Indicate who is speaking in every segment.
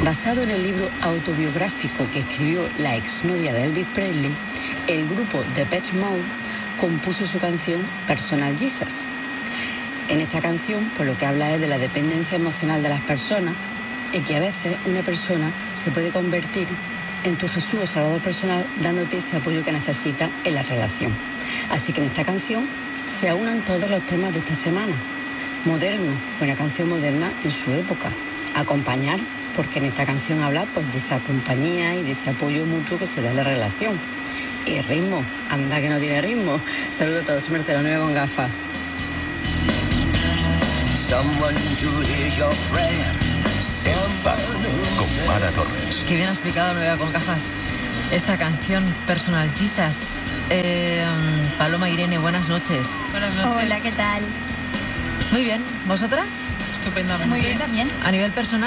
Speaker 1: Basado en el libro autobiográfico que escribió la exnovia de Elvis Presley, el grupo Depeche Mode compuso su canción Personal Jesus. En esta canción, por lo que habla es de la dependencia emocional de las personas y que a veces una persona se puede convertir en tu Jesús o Salvador personal, dándote ese apoyo que necesitas en la relación. Así que en esta canción se aunan todos los temas de esta semana. Moderno, fue una canción moderna en su época. Acompañar, porque en esta canción habla pues de esa compañía y de ese apoyo mutuo que se da en la relación. Y ritmo, anda que no tiene ritmo. Saludos a todos, Mercedes, la nueva con gafas.
Speaker 2: Con Mara Torres.
Speaker 3: Qué bien ha explicado Nueva con gafas esta canción Personal Jesus. Paloma, Irene, buenas noches.
Speaker 4: Buenas noches.
Speaker 5: Hola, ¿qué tal?
Speaker 3: Muy bien, ¿vosotras?
Speaker 4: Estupendamente.
Speaker 5: Muy bien también.
Speaker 3: ¿A nivel personal?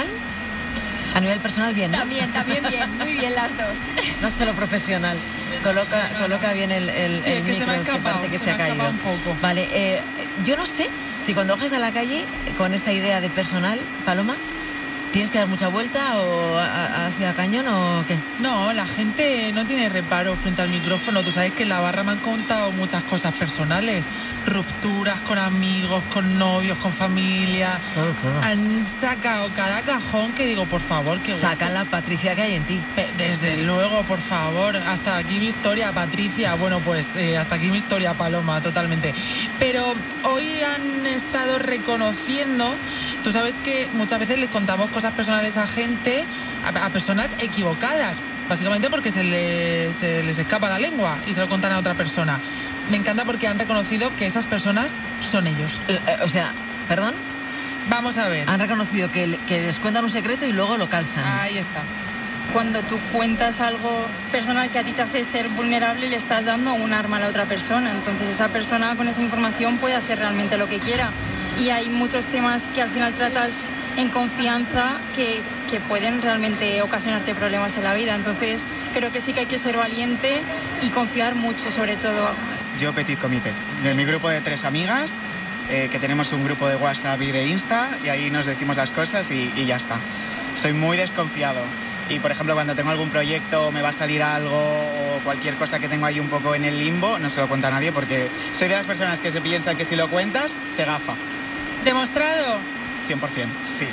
Speaker 3: A nivel personal bien, ¿no?
Speaker 5: También bien, muy bien las dos.
Speaker 3: No solo profesional. Coloca bien el
Speaker 4: Sí, es que
Speaker 3: micro,
Speaker 4: se me ha escapado,
Speaker 3: que parece que se ha caído
Speaker 4: un poco.
Speaker 3: Vale, yo no sé si cuando bajes a la calle con esta idea de personal, Paloma, ¿tienes que dar mucha vuelta o has ido a cañón o qué?
Speaker 4: No, la gente no tiene reparo frente al micrófono. Tú sabes que en la barra me han contado muchas cosas personales. Rupturas con amigos, con novios, con familia.
Speaker 3: Todo.
Speaker 4: Han sacado cada cajón que digo, por favor, que
Speaker 3: Saca la Patricia que hay en ti.
Speaker 4: Desde luego, por favor. Hasta aquí mi historia, Patricia. Bueno, pues hasta aquí mi historia, Paloma, totalmente. Pero hoy han estado reconociendo. Tú sabes que muchas veces les contamos cosas personales a gente, a personas equivocadas, básicamente porque se les escapa la lengua y se lo contan a otra persona. Me encanta porque han reconocido que esas personas son ellos.
Speaker 3: O sea, ¿perdón?
Speaker 4: Vamos a ver.
Speaker 3: Han reconocido que les cuentan un secreto y luego lo calzan.
Speaker 4: Ahí está.
Speaker 6: Cuando tú cuentas algo personal que a ti te hace ser vulnerable, le estás dando un arma a la otra persona. Entonces esa persona con esa información puede hacer realmente lo que quiera. Y hay muchos temas que al final tratas en confianza que pueden realmente ocasionarte problemas en la vida. Entonces creo que sí que hay que ser valiente y confiar mucho, sobre todo.
Speaker 7: Yo, Petit Comité, de mi grupo de 3 amigas, que tenemos un grupo de WhatsApp y de Insta, y ahí nos decimos las cosas y ya está. Soy muy desconfiado. Y, por ejemplo, cuando tengo algún proyecto, me va a salir algo o cualquier cosa que tengo ahí un poco en el limbo, no se lo cuento a nadie porque soy de las personas que se piensan que si lo cuentas, se gafa.
Speaker 4: ¿Demostrado?
Speaker 7: 100%, sí.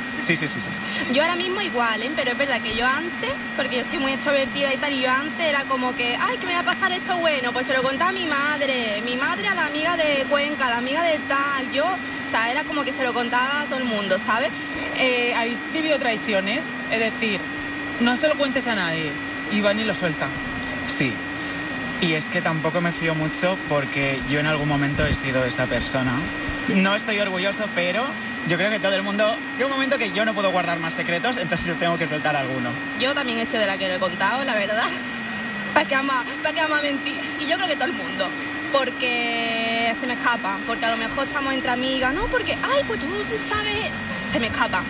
Speaker 5: Yo ahora mismo igual, pero es verdad que yo antes, porque yo soy muy extrovertida y tal, y yo antes era como que, ay, que me va a pasar esto bueno, pues se lo contaba a mi madre a la amiga de Cuenca, a la amiga de tal, yo, o sea, era como que se lo contaba a todo el mundo, ¿sabes?
Speaker 4: ¿Habéis vivido traiciones? Es decir, no se lo cuentes a nadie y van y lo sueltan.
Speaker 7: Sí. Y es que tampoco me fío mucho porque yo en algún momento he sido esta persona. No estoy orgulloso, pero yo creo que todo el mundo... Llega un momento que yo no puedo guardar más secretos, entonces tengo que soltar alguno.
Speaker 5: Yo también he sido de la que lo he contado, la verdad. ¿Para qué vamos a mentir? Y yo creo que todo el mundo. Porque se me escapa, porque a lo mejor estamos entre amigas, ¿no? Porque, ay, pues tú sabes... Se me escapa.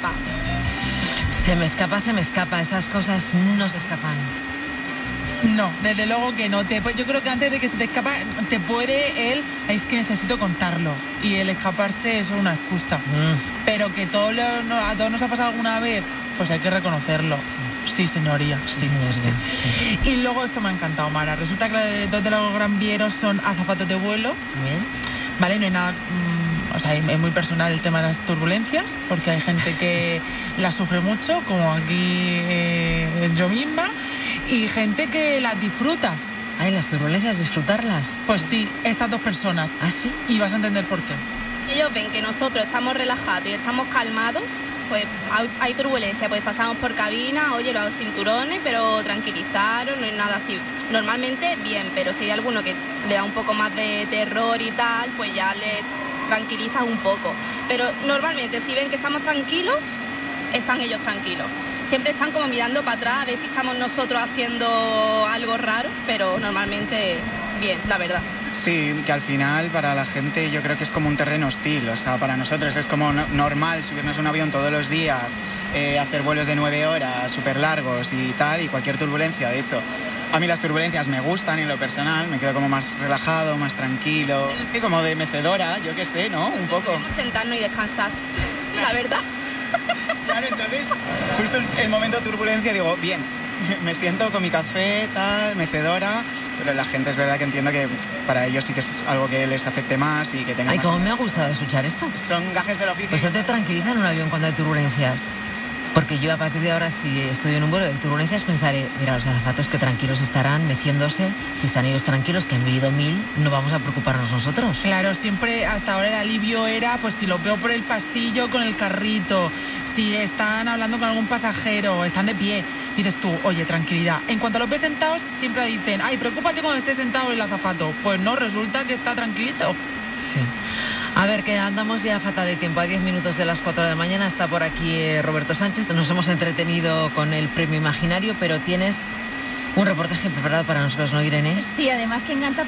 Speaker 3: Se me escapa. Esas cosas no se escapan.
Speaker 4: No, desde luego que no. Yo creo que antes de que se te escapa, te puede es que necesito contarlo. Y el escaparse es una excusa. Pero que a todos nos ha pasado alguna vez, pues hay que reconocerlo. Sí, señoría. Sí. Y luego esto me ha encantado, Mara. Resulta que 2 de los gran vieros son azafatos de vuelo.
Speaker 3: Bien.
Speaker 4: Vale, no hay nada... O sea, es muy personal el tema de las turbulencias, porque hay gente que las sufre mucho, como aquí yo misma, y gente que las disfruta.
Speaker 3: Ay, las turbulencias, disfrutarlas.
Speaker 4: Pues sí, estas 2 personas.
Speaker 3: ¿Ah, sí?
Speaker 4: Y vas a entender por qué.
Speaker 5: Ellos ven que nosotros estamos relajados y estamos calmados, pues hay turbulencia, pues pasamos por cabina, oye, los cinturones, pero tranquilizaron, no es nada así. Normalmente bien, pero si hay alguno que le da un poco más de terror y tal, pues ya le tranquiliza un poco. Pero normalmente si ven que estamos tranquilos, están ellos tranquilos. Siempre están como mirando para atrás a ver si estamos nosotros haciendo algo raro, pero normalmente bien, la verdad.
Speaker 7: Sí, que al final para la gente yo creo que es como un terreno hostil, o sea, para nosotros es como normal subirnos a un avión todos los días, hacer vuelos de 9 horas súper largos y tal, y cualquier turbulencia, de hecho. A mí las turbulencias me gustan en lo personal, me quedo como más relajado, más tranquilo, sí, como de mecedora, yo qué sé, ¿no? Un poco.
Speaker 5: Podemos sentarnos y descansar, la verdad.
Speaker 7: Claro, entonces, justo el momento de turbulencia digo, bien, me siento con mi café, tal, mecedora, pero la gente es verdad que entiendo que para ellos sí que es algo que les afecte más y que tengan
Speaker 3: Ay,
Speaker 7: más...
Speaker 3: cómo me ha gustado escuchar esto.
Speaker 7: Son gajes del oficio.
Speaker 3: Pues eso te tranquiliza en un avión cuando hay turbulencias. Porque yo a partir de ahora, si estoy en un vuelo de turbulencias, pensaré, mira, los azafatos que tranquilos estarán, meciéndose, si están ellos tranquilos, que han vivido 1000, no vamos a preocuparnos nosotros.
Speaker 4: Claro, siempre hasta ahora el alivio era, pues si lo veo por el pasillo con el carrito, si están hablando con algún pasajero, están de pie, dices tú, oye, tranquilidad. En cuanto a los ves sentados, siempre dicen, ay, preocúpate cuando esté sentado el azafato. Pues no, resulta que está tranquilito.
Speaker 3: Sí. A ver, que andamos ya fatal de tiempo. A 10 minutos de las 4 de la mañana está por aquí Roberto Sánchez. Nos hemos entretenido con el premio imaginario, pero tienes un reportaje preparado para nosotros, ¿no, Irene?
Speaker 8: Sí, además que engancha